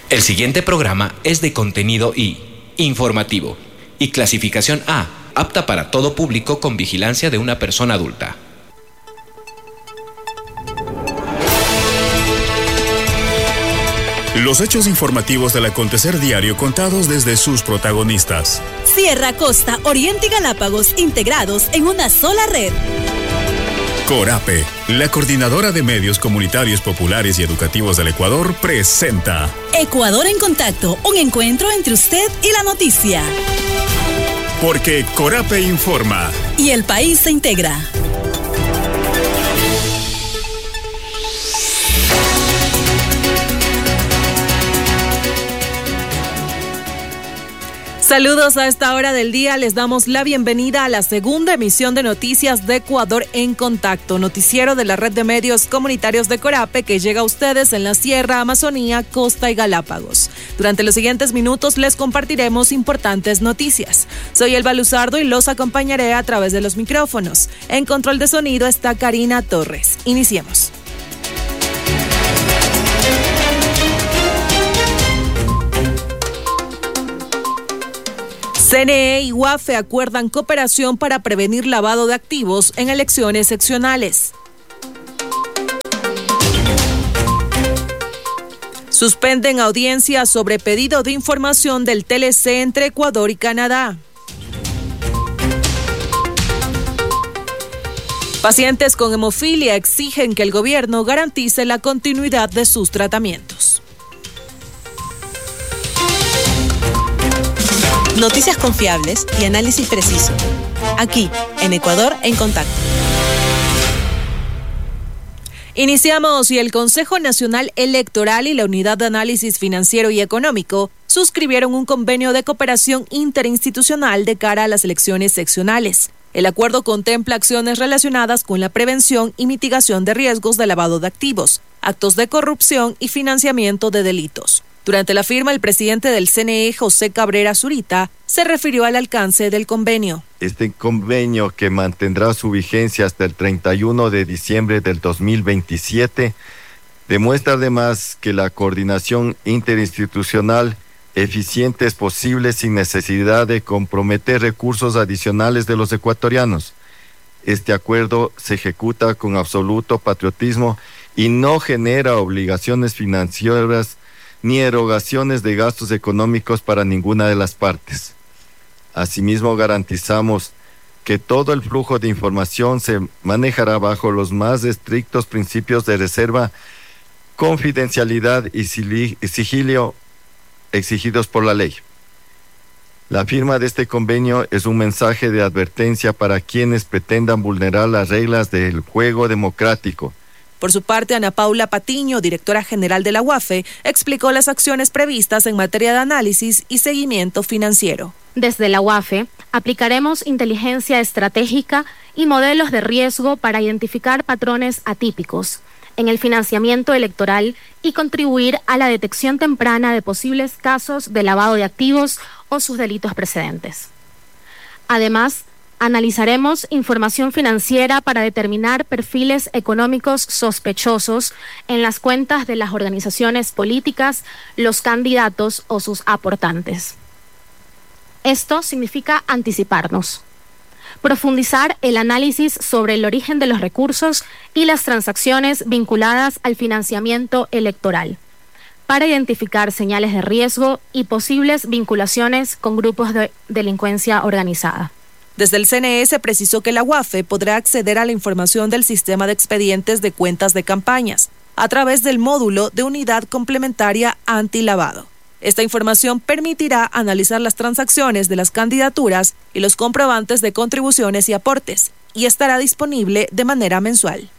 El siguiente programa es de contenido informativo y clasificación A, apta para todo público con vigilancia de una persona adulta. Los hechos informativos del acontecer diario contados desde sus protagonistas. Sierra, Costa, Oriente y Galápagos integrados en una sola red. Corape, la coordinadora de medios comunitarios populares y educativos del Ecuador, presenta Ecuador en Contacto, un encuentro entre usted y la noticia. Porque Corape informa. Y el país se integra. Saludos a esta hora del día, les damos la bienvenida a la segunda emisión de Noticias de Ecuador en Contacto, noticiero de la red de medios comunitarios de Corape que llega a ustedes en la Sierra, Amazonía, Costa y Galápagos. Durante los siguientes minutos les compartiremos importantes noticias. Soy Elba Luzardo y los acompañaré a través de los micrófonos. En control de sonido está Karina Torres. Iniciemos. CNE y UAFE acuerdan cooperación para prevenir lavado de activos en elecciones seccionales. Suspenden audiencia sobre pedido de información del TLC entre Ecuador y Canadá. Pacientes con hemofilia exigen que el gobierno garantice la continuidad de sus tratamientos. Noticias confiables y análisis preciso. Aquí, en Ecuador en Contacto. Iniciamos y el Consejo Nacional Electoral y la Unidad de Análisis Financiero y Económico suscribieron un convenio de cooperación interinstitucional de cara a las elecciones seccionales. El acuerdo contempla acciones relacionadas con la prevención y mitigación de riesgos de lavado de activos, actos de corrupción y financiamiento de delitos. Durante la firma, el presidente del CNE, José Cabrera Zurita, se refirió al alcance del convenio. Este convenio, que mantendrá su vigencia hasta el 31 de diciembre del 2027, demuestra además que la coordinación interinstitucional eficiente es posible sin necesidad de comprometer recursos adicionales de los ecuatorianos. Este acuerdo se ejecuta con absoluto patriotismo y no genera obligaciones financieras ni erogaciones de gastos económicos para ninguna de las partes. Asimismo, garantizamos que todo el flujo de información se manejará bajo los más estrictos principios de reserva, confidencialidad y sigilio exigidos por la ley. La firma de este convenio es un mensaje de advertencia para quienes pretendan vulnerar las reglas del juego democrático. Por su parte, Ana Paula Patiño, directora general de la UAFE, explicó las acciones previstas en materia de análisis y seguimiento financiero. Desde la UAFE, aplicaremos inteligencia estratégica y modelos de riesgo para identificar patrones atípicos en el financiamiento electoral y contribuir a la detección temprana de posibles casos de lavado de activos o sus delitos precedentes. Además, analizaremos información financiera para determinar perfiles económicos sospechosos en las cuentas de las organizaciones políticas, los candidatos o sus aportantes. Esto significa anticiparnos, profundizar el análisis sobre el origen de los recursos y las transacciones vinculadas al financiamiento electoral, para identificar señales de riesgo y posibles vinculaciones con grupos de delincuencia organizada. Desde el CNE se precisó que la UAFE podrá acceder a la información del sistema de expedientes de cuentas de campañas a través del módulo de unidad complementaria antilavado. Esta información permitirá analizar las transacciones de las candidaturas y los comprobantes de contribuciones y aportes, y estará disponible de manera mensual.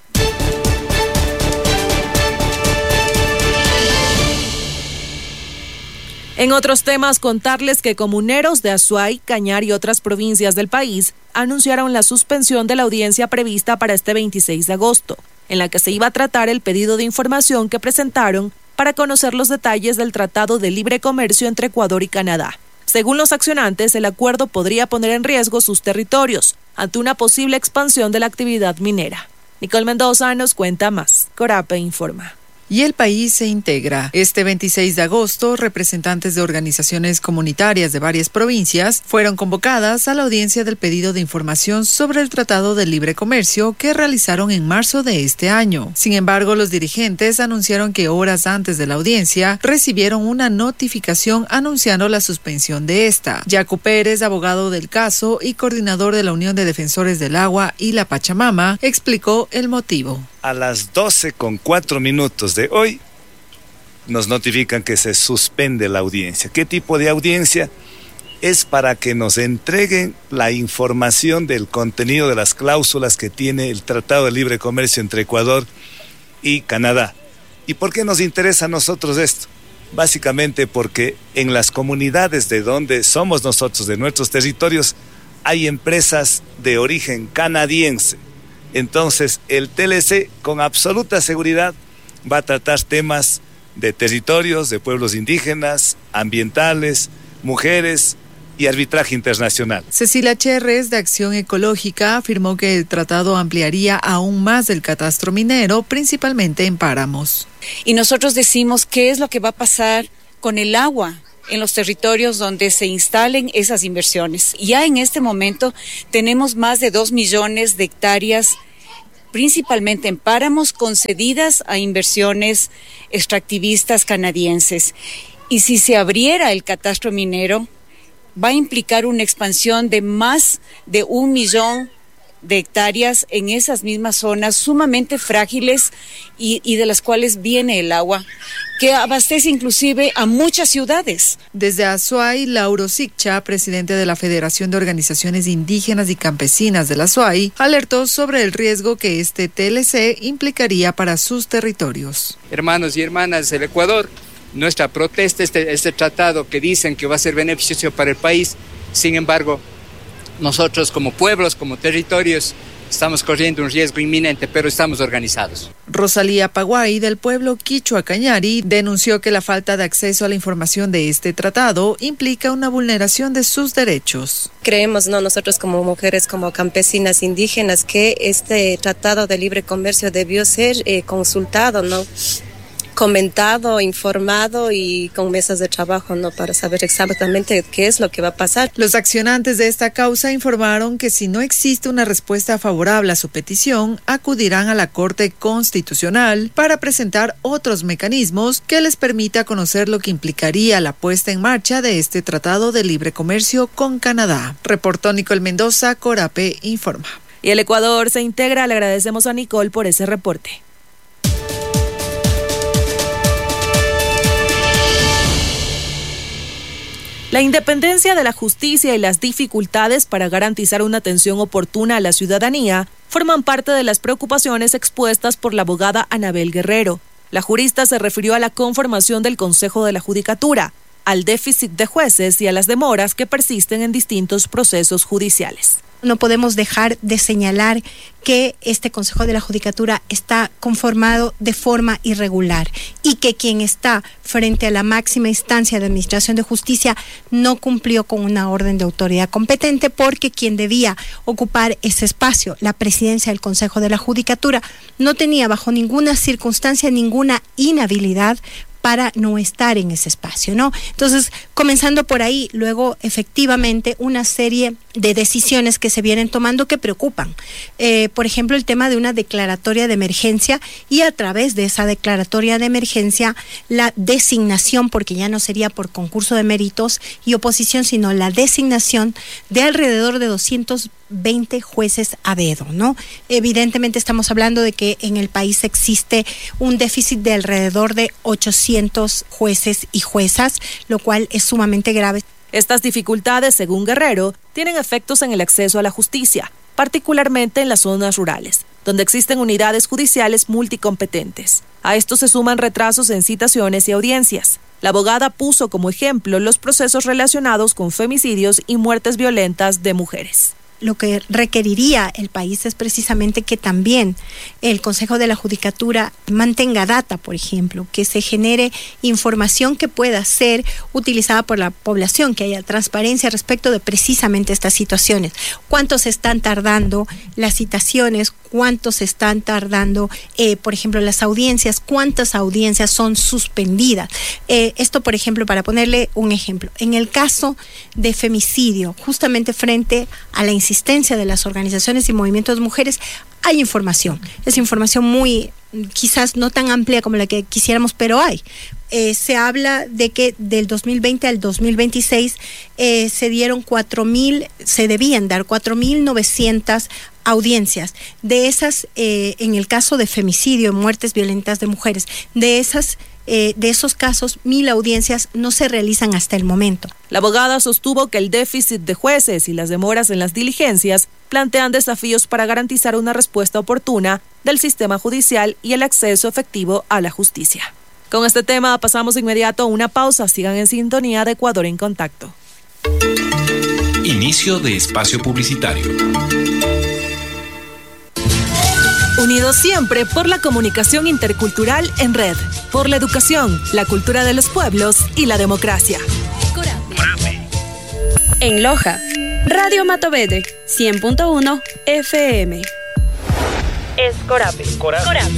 En otros temas, contarles que comuneros de Azuay, Cañar y otras provincias del país anunciaron la suspensión de la audiencia prevista para este 26 de agosto, en la que se iba a tratar el pedido de información que presentaron para conocer los detalles del Tratado de Libre Comercio entre Ecuador y Canadá. Según los accionantes, el acuerdo podría poner en riesgo sus territorios ante una posible expansión de la actividad minera. Nicole Mendoza nos cuenta más. Corape informa. y el país se integra. Este 26 de agosto, representantes de organizaciones comunitarias de varias provincias fueron convocadas a la audiencia del pedido de información sobre el Tratado de Libre Comercio que realizaron en marzo de este año. Sin embargo, los dirigentes anunciaron que horas antes de la audiencia recibieron una notificación anunciando la suspensión de esta. Yacu Pérez, abogado del caso y coordinador de la Unión de Defensores del Agua y la Pachamama, explicó el motivo. A las 12:04 de hoy nos notifican que se suspende la audiencia. ¿Qué tipo de audiencia? Es para que nos entreguen la información del contenido de las cláusulas que tiene el Tratado de Libre Comercio entre Ecuador y Canadá. ¿Y por qué nos interesa a nosotros esto? Básicamente porque en las comunidades de donde somos nosotros, de nuestros territorios, hay empresas de origen canadiense. Entonces, el TLC con absoluta seguridad va a tratar temas de territorios, de pueblos indígenas, ambientales, mujeres y arbitraje internacional. Cecilia Cherres, de Acción Ecológica, afirmó que el tratado ampliaría aún más el catastro minero, principalmente en páramos. Y nosotros decimos qué es lo que va a pasar con el agua en los territorios donde se instalen esas inversiones. Ya en este momento tenemos más de 2 millones de hectáreas, principalmente en páramos, concedidas a inversiones extractivistas canadienses. Y si se abriera el catastro minero, va a implicar una expansión de más de 1 millón de hectáreas en esas mismas zonas sumamente frágiles y de las cuales viene el agua, que abastece inclusive a muchas ciudades. Desde Azuay, Lauro Siccha, presidente de la Federación de Organizaciones Indígenas y Campesinas de la Azuay, alertó sobre el riesgo que este TLC implicaría para sus territorios. Hermanos y hermanas del Ecuador, nuestra protesta este tratado que dicen que va a ser beneficioso para el país. Sin embargo, nosotros como pueblos, como territorios, estamos corriendo un riesgo inminente, pero estamos organizados. Rosalía Paguay, del pueblo Quichua Cañari, denunció que la falta de acceso a la información de este tratado implica una vulneración de sus derechos. Creemos, nosotros como mujeres, como campesinas indígenas, que este tratado de libre comercio debió ser consultado, comentado, informado y con mesas de trabajo, para saber exactamente qué es lo que va a pasar. Los accionantes de esta causa informaron que si no existe una respuesta favorable a su petición, acudirán a la Corte Constitucional para presentar otros mecanismos que les permita conocer lo que implicaría la puesta en marcha de este Tratado de Libre Comercio con Canadá. Reportó Nicole Mendoza, Corape informa. Y el Ecuador se integra. Le agradecemos a Nicole por ese reporte. La independencia de la justicia y las dificultades para garantizar una atención oportuna a la ciudadanía forman parte de las preocupaciones expuestas por la abogada Anabel Guerrero. La jurista se refirió a la conformación del Consejo de la Judicatura, al déficit de jueces y a las demoras que persisten en distintos procesos judiciales. No podemos dejar de señalar que este Consejo de la Judicatura está conformado de forma irregular y que quien está frente a la máxima instancia de Administración de Justicia no cumplió con una orden de autoridad competente, porque quien debía ocupar ese espacio, la presidencia del Consejo de la Judicatura, no tenía bajo ninguna circunstancia ninguna inhabilidad para no estar en ese espacio, Entonces, comenzando por ahí, luego efectivamente una serie de decisiones que se vienen tomando que preocupan. Por ejemplo, el tema de una declaratoria de emergencia y a través de esa declaratoria de emergencia la designación, porque ya no sería por concurso de méritos y oposición, sino la designación de alrededor de 220 jueces a dedo, Evidentemente estamos hablando de que en el país existe un déficit de alrededor de 800 jueces y juezas, lo cual es sumamente grave. Estas dificultades, según Guerrero, tienen efectos en el acceso a la justicia, particularmente en las zonas rurales, donde existen unidades judiciales multicompetentes. A esto se suman retrasos en citaciones y audiencias. La abogada puso como ejemplo los procesos relacionados con femicidios y muertes violentas de mujeres. Lo que requeriría el país es precisamente que también el Consejo de la Judicatura mantenga data, por ejemplo, que se genere información que pueda ser utilizada por la población, que haya transparencia respecto de precisamente estas situaciones. ¿Cuántos están tardando las citaciones? cuánto se están tardando, por ejemplo, las audiencias, cuántas audiencias son suspendidas. Esto, por ejemplo, para ponerle un ejemplo, en el caso de femicidio, justamente frente a la insistencia de las organizaciones y movimientos de mujeres, hay información. Es información muy, quizás no tan amplia como la que quisiéramos, pero hay. Se habla de que del 2020 al 2026 se debían dar 4.900 audiencias. De esas, en el caso de femicidio, muertes violentas de mujeres, de esos casos, 1.000 audiencias no se realizan hasta el momento. La abogada sostuvo que el déficit de jueces y las demoras en las diligencias plantean desafíos para garantizar una respuesta oportuna del sistema judicial y el acceso efectivo a la justicia. Con este tema pasamos de inmediato a una pausa. Sigan en sintonía de Ecuador en Contacto. Inicio de espacio publicitario. Unidos siempre por la comunicación intercultural en red, por la educación, la cultura de los pueblos y la democracia. En Loja, Radio Matovede, 100.1 FM. Es Corape.